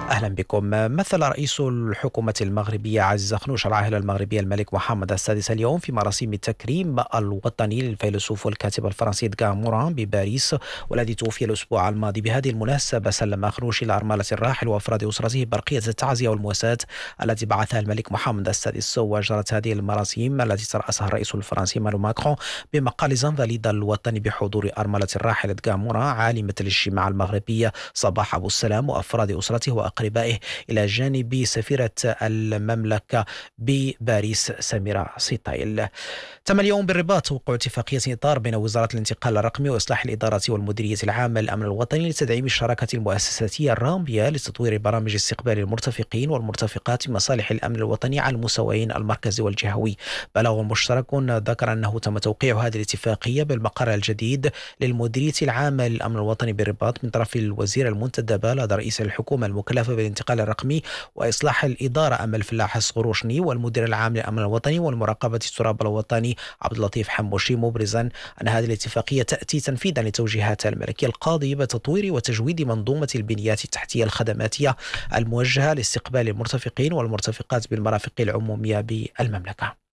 أهلا بكم. مثل رئيس الحكومة المغربية عزيز خنوش العاهلة المغربية الملك محمد السادس اليوم في مراسم التكريم الوطني للفيلسوف والكاتب الفرنسي إدغار موران بباريس، والذي توفي الأسبوع الماضي. بهذه المناسبة سلم خنوش إلى أرملة الراحل وأفراد أسرته برقية التعزية والمواساة التي بعثها الملك محمد السادس. وجرت هذه المراسم التي ترأسها الرئيس الفرنسي مانويل ماكرون بمقال زنفاليد الوطني بحضور أرملة الراحل إدغار موران عالمة الاجتماع المغربية صباح أبو السلام وأفراد أسرته وأقربائه، إلى جانب سفيرة المملكة بباريس سميرة سيطايل. تم اليوم بالرباط وقوع اتفاقية إطار بين وزارة الانتقال الرقمي وإصلاح الإدارة والمديرية العامة للأمن الوطني لتدعيم الشراكة المؤسساتية الرامية لتطوير برامج استقبال المرتفقين والمرتفقات من مصالح الأمن الوطني على المستويين المركزي والجهوي. بلاغ مشترك ذكر أنه تم توقيع هذه الاتفاقية بالمقر الجديد للمديرية العامة للأمن الوطني بالرباط من طرف الوزير المنتدب لدى رئيس الحكومة المكلفة بالانتقال الرقمي وإصلاح الإدارة أمل فلاح الصغروشني، والمدير العام للأمن الوطني والمراقبة التراب الوطني عبد اللطيف حموشي، مبرزا أن هذه الاتفاقية تأتي تنفيذا لتوجيهات الملكية القاضية بتطوير وتجويد منظومة البنيات التحتية الخدماتية الموجهة لاستقبال المرتفقين والمرتفقات بالمرافق العمومية بالمملكة.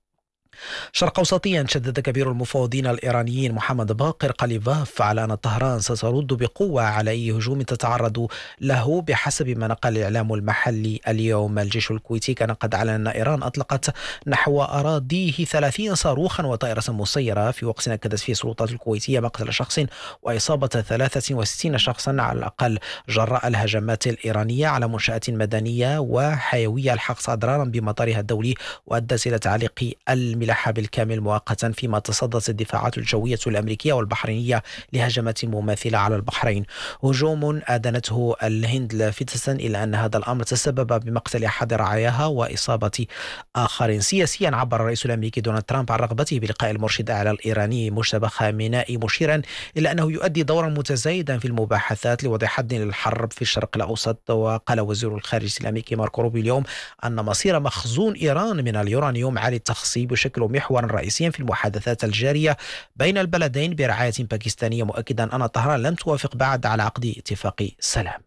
شرق أوسطيا شدد كبير المفوضين الإيرانيين محمد باقر قليباف على أن طهران سترد بقوة على أي هجوم تتعرض له. بحسب ما نقل الإعلام المحلي اليوم، الجيش الكويتي كان قد أعلن أن إيران أطلقت نحو أراضيه 30 صاروخا وطائرة مسيرة، في وقت أكدت فيه السلطات الكويتية مقتل شخص وإصابة 63 شخصا على الأقل جراء الهجمات الإيرانية على منشآت مدنية وحيوية الحقت أضرارا بمطارها الدولي وأدت إلى تعليق الملاحة بالكامل مؤقتا، فيما تصدت الدفاعات الجوية الأمريكية والبحرينية لهجمات مماثلة على البحرين. هجوم أدانته الهند لافتة إلى أن هذا الأمر تسبب بمقتل أحد رعاياها وإصابة آخرين. سياسيا، عبر الرئيس الأمريكي دونالد ترامب عن رغبته بلقاء المرشد الأعلى الإيراني مجتبى خامنئي، مشيرا إلى أنه يؤدي دورا متزايدا في المباحثات لوضع حد للحرب في الشرق الأوسط. وقال وزير الخارجية الأمريكي ماركو روبيو اليوم أن مصير مخزون إيران من اليورانيوم عالي التخصيب يشكل محورا رئيسيا في المحادثات الجارية بين البلدين برعاية باكستانية، مؤكدا أن طهران لم توافق بعد على عقد اتفاق سلام.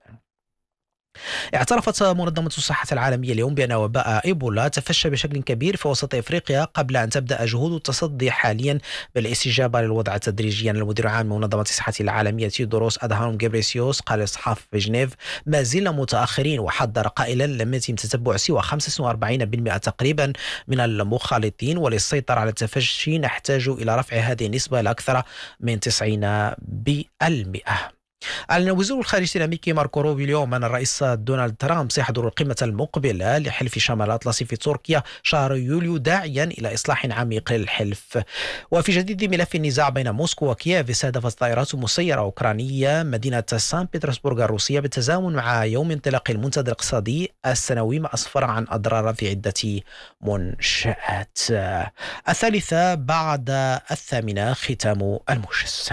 اعترفت منظمة الصحة العالمية اليوم بأن وباء إيبولا تفشى بشكل كبير في وسط إفريقيا قبل أن تبدأ جهود التصدي حاليا بالاستجابة للوضع تدريجيا. المدير العام لمنظمة الصحة العالمية تيودروس أدهانوم غيبريسيوس قال للصحافة في جنيف: ما زلنا متأخرين، وحذر قائلا لم يتم تتبع سوى 45% تقريبا من المخالطين، وللسيطرة على التفشي نحتاج إلى رفع هذه النسبة لأكثر من 90%. أعلن وزير الخارجية الأمريكي ماركو روبيو اليوم أن الرئيس دونالد ترامب سيحضر القمة المقبلة لحلف شمال الأطلسي في تركيا شهر يوليو، داعيا إلى إصلاح عميق للحلف. وفي جديد ملف النزاع بين موسكو وكييف، استهدفت طائرات مسيرة أوكرانية مدينة سان بطرسبورغ الروسية بالتزامن مع يوم انطلاق المنتدى الاقتصادي السنوي، ما أسفر عن أضرار في عدة منشآت. 3 بعد 8 ختام الموجز.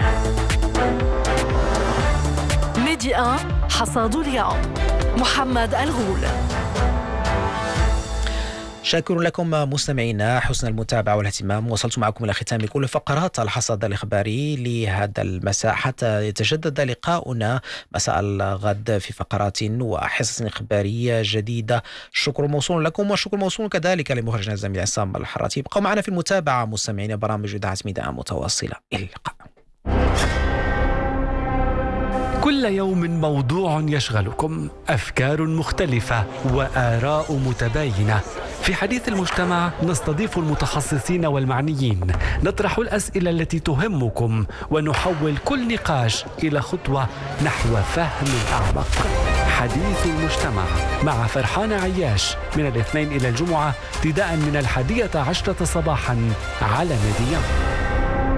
ميديا حصاد اليوم محمد الغول. شاكر لكم مستمعينا حسن المتابعة والاهتمام. وصلت معكم إلى ختام كل فقرات الحصاد الإخباري لهذا المساء، حتى يتجدد لقاؤنا مساء الغد في فقرات وحصص إخبارية جديدة. الشكر موصول لكم، والشكر موصول كذلك لمخرجنا الزميل عصام الحراتي. ابقوا معنا في المتابعة مستمعينا برامج إذاعة ميدان متواصلة. إلى اللقاء. كل يوم موضوع يشغلكم، أفكار مختلفة وآراء متباينة. في حديث المجتمع نستضيف المتخصصين والمعنيين، نطرح الأسئلة التي تهمكم، ونحول كل نقاش إلى خطوة نحو فهم أعمق. حديث المجتمع مع فرحان عياش من الاثنين إلى الجمعة ابتداء من 11:10 صباحا على ميديا.